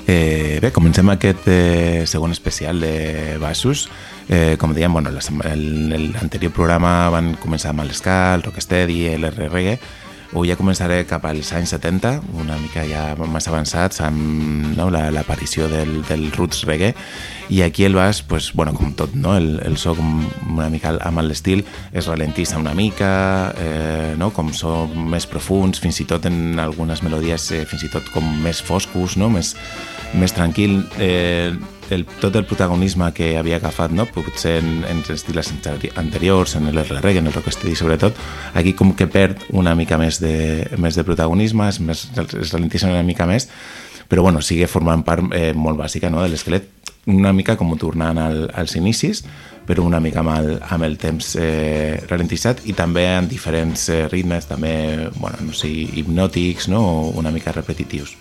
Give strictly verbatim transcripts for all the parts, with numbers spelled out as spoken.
Eh, bé, comencem aquest eh, segon especial de baixos. Eh, com dèiem, bueno, l'anterior programa van començar amb el ska, el rocksteady, l'R-reggae. Avui ja començaré cap als anys setanta, una mica ja més avançats, amb no, l'aparició del, del roots reggae. I aquí el baix, pues, bueno, com tot, no? el, el so com una mica amb l'estil es ralentissa una mica, eh, no? Com so més profuns, fins i tot en algunes melodies eh, fins i tot com més foscos, no? més, més tranquil. Eh, el, tot el protagonisme que havia agafat, no? Potser en, en estils anteriors, en l'R-reggae, en el rocksteady sobretot, aquí com que perd una mica més de, més de protagonisme, es, més, es ralentissa una mica més, però bueno, sigue formant part eh, molt bàsica, no? de l'esquelet, una mica com tornant al, als inicis, però una mica amb el, amb el temps eh, ralentissat, i també en diferents eh, ritmes, també, bueno, no sé, hipnòtics, no? O una mica repetitius.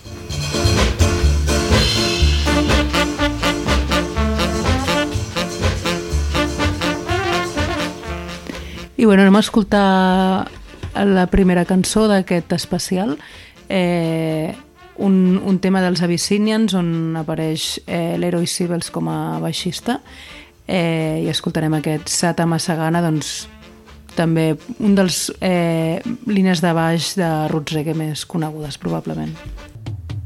I bueno, anem a escoltar la primera cançó d'aquest especial, eh, un, un tema dels Abyssinians on apareix eh, l'Heroi Sibels com a baixista, eh, i escoltarem aquest Sata Masagana, doncs també un dels eh, línies de baix de roots reggae més conegudes probablement.